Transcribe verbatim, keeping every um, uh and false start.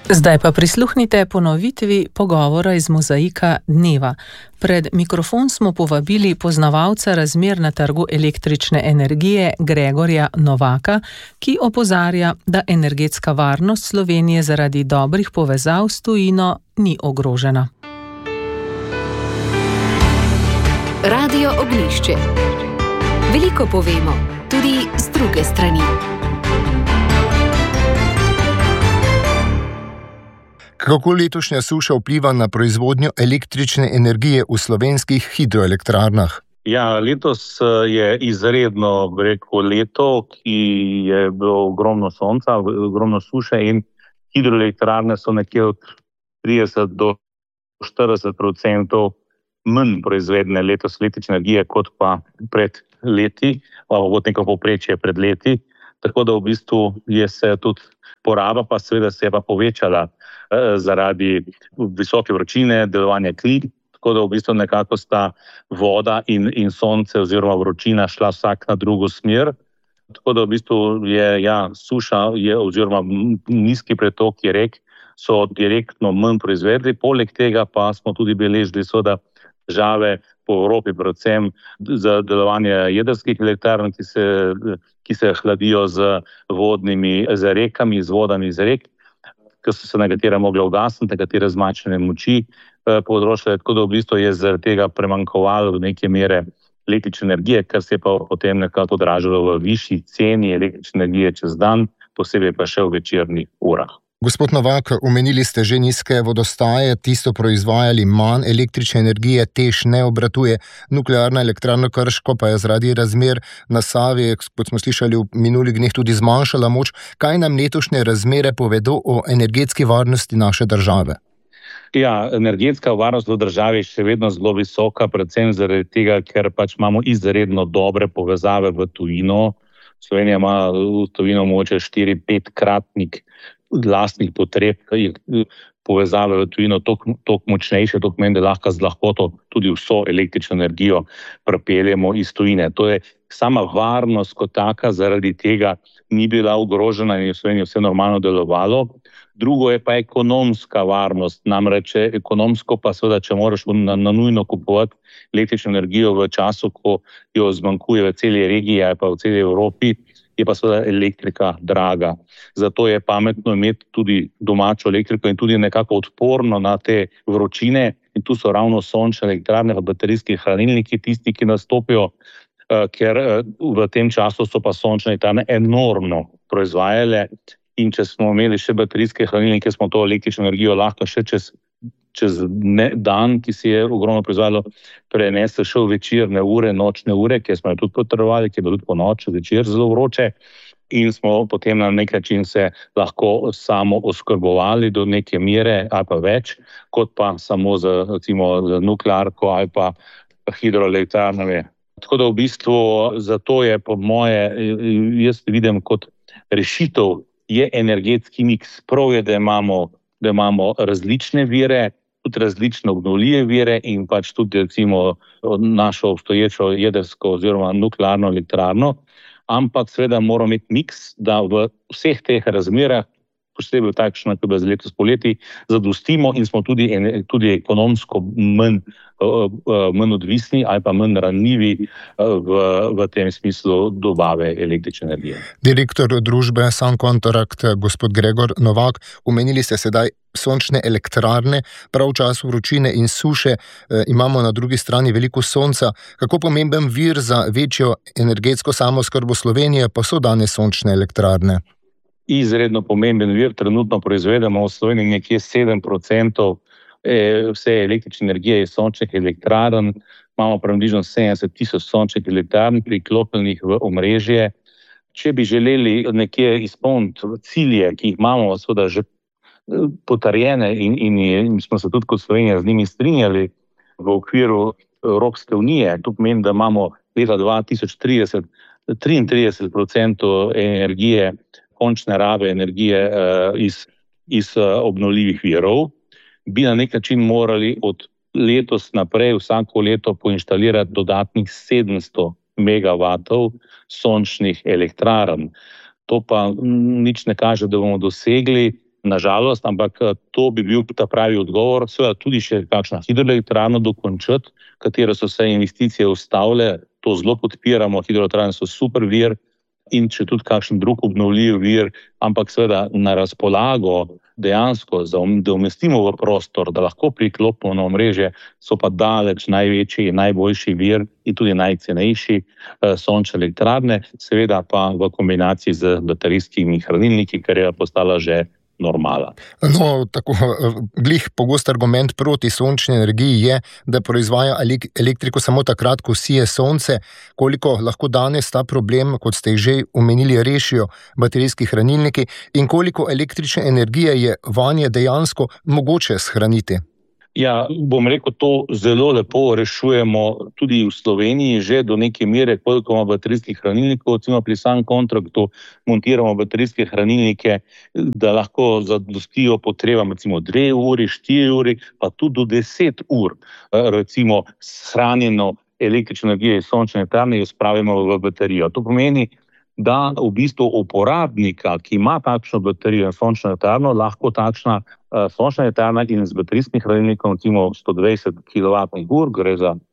Zdaj pa prisluhnite ponovitvi pogovora iz mozaika dneva. Pred mikrofon smo povabili poznavalca razmer na trgu električne energije Gregorja Novaka, ki opozarja, da energetska varnost Slovenije zaradi dobrih povezav s tujino ni ogrožena. Radio Oglišče. Veliko povemo, tudi z druge strani. Kako letošnja suša vpliva na proizvodnjo električne energije v slovenskih hidroelektrarnah? Ja, letos je izredno, bi rekel, leto, ki je bilo ogromno sonca, ogromno suše in hidroelektrarne so nekje od trideset do štirideset procentov manj proizvedene letos električne energije, kot pa pred leti, od neko povprečje pred leti. Tako da v bistvu je se tudi poraba, pa seveda se je pa povečala eh, zaradi visoke vročine, delovanja klim, tako da v bistvu nekako sta voda in, in sonce oziroma vročina šla vsak na drugo smer. Tako da v bistvu je ja, suša je, oziroma nizki pretoki rek so direktno manj proizvedli, poleg tega pa smo tudi beležili seveda težave po Evropi, predvsem za delovanje jedrskih elektrarn, ki se, ki se hladijo z vodnimi, z rekami, z vodami iz rek, ki so se nekatere mogle ugasniti, nekatere zmanjšane moči eh, povzročile, tako da v bistvu je zaradi tega premanjkovalo do neke mere električne energije, kar se je pa potem nekako odražalo v višji ceni električne energije čez dan, posebej pa še v večernih urah. Gospod Novak, omenili ste že nizke vodostaje, tisto proizvajali manj električne energije, TEŠ ne obratuje, nuklearna elektrarna Krško pa je zaradi razmer na Savi, kot smo slišali v minulih dneh, tudi zmanjšala moč. Kaj nam letošnje razmere povedo o energetski varnosti naše države? Ja, energetska varnost v državi je še vedno zelo visoka, predvsem zaradi tega, ker pač imamo izredno dobre povezave v tujino. Slovenija ima v tujino mogoče štiri pet kratnik lastnih potreb, povezave v tujino toliko močnejše, to pomeni, da lahko z lahkoto tudi vso električno energijo pripeljemo iz tujine. To je sama varnost kot taka, zaradi tega ni bila ogrožena in je v Sloveniji vse normalno delovalo. Drugo je pa ekonomska varnost, namreč ekonomsko pa seveda, če moraš na, na nujno kupovati električno energijo v času, ko jo zmanjkuje v celi regiji ali pa v celi Evropi, je pa seveda elektrika draga. Zato je pametno imeti tudi domačo elektriko in tudi nekako odporno na te vročine. In tu so ravno sončne elektrarne, baterijski hranilniki tisti, ki nastopijo, ker v tem času so pa sončne elektrarne enormno proizvajale. In če smo imeli še baterijske hranilnike, smo to električno energijo lahko še čez čez ne, dan, ki si je ogromno proizvajalo, prenesel še v večerne ure, nočne ure, ki smo jo tudi potrebovali, ki je bilo tudi po noči, večer zelo vroče, in smo potem na nek način se lahko samo oskrbovali do neke mere ali pa več, kot pa samo z, recimo, z nuklearko ali pa hidroelektrarnami. Tako da v bistvu zato je po moje, jaz vidim kot rešitev, je energetski miks. Prav je, da imamo, da imamo različne vire, tudi različne obnovljive vire in pač tudi recimo našo obstoječo jedrsko oziroma nuklearno elektrarno, ampak seveda moramo imeti miks, da v vseh teh razmerah, posebej takšno, kot je za letos poleti, zadostimo in smo tudi, tudi ekonomsko manj, manj odvisni ali pa manj ranljivi v, v tem smislu dobave električne energije. Direktor družbe Suncontract, gospod Gregor Novak, omenili ste sedaj sončne elektrarne, prav v času vročine in suše eh, imamo na drugi strani veliko sonca. Kako pomemben vir za večjo energetsko samooskrbo Slovenije pa so danes sončne elektrarne? Izredno pomemben vir, trenutno proizvedemo v Sloveniji nekje sedem procentov vse električne energije iz sončnih elektrarn, imamo približno sedemdeset tisoč sončnih elektrarn priklopljenih v omrežje. Če bi želeli nekje izpolniti cilje, ki jih imamo seveda že potrjene in, in, in smo se tudi kot Slovenija z njimi strinjali v okviru Evropske unije, to pomeni, da imamo leta dva tisoč trideset triintrideset procentov energije, končne rabe energije uh, iz, iz uh, obnovljivih virov, bi na nek način morali od letos naprej vsako leto poinštalirati dodatnih sedemsto megavatov sončnih elektrarn. To pa nič ne kaže, da bomo dosegli. nažalost, ampak to bi bil ta pravi odgovor. Seveda tudi še kakšna hidroelektrarna dokončati, katere so se investicije ustavile, to zelo podpiramo, hidroelektrarne so super vir in če tudi kakšen drug obnovljiv vir, ampak seveda na razpolago dejansko, da umestimo v prostor, da lahko priklopimo na omrežje, so pa daleč največji, najboljši vir in tudi najcenejši sončne elektrarne, seveda pa v kombinaciji z baterijskimi hranilniki, kar je postala že normala. No, tako glih pogost argument proti sončni energiji je, da proizvaja elektriko samo takrat, ko sije sonce. Koliko lahko danes ta problem, kot ste jih že omenili, rešijo baterijski hranilniki in koliko električne energije je vanje dejansko mogoče shraniti? Ja, bom rekel, to zelo lepo rešujemo tudi v Sloveniji, že do neke mere, koliko ima baterijskih hranilnikov, recimo pri samem kontraktu montiramo baterijske hranilnike, da lahko zadostijo potrebam recimo dve uri, štiri uri, pa tudi do deset ur, recimo shranjeno električno energijo iz sončne elektrarne jo spravimo v baterijo. To pomeni, da v bistvu uporabnika, ki ima takšno baterijo in sončno elektrarno, lahko takšna uh, sončna elektrarna in z baterijskim hranilnikom, recimo sto dvajset kilovatnih ur, gre za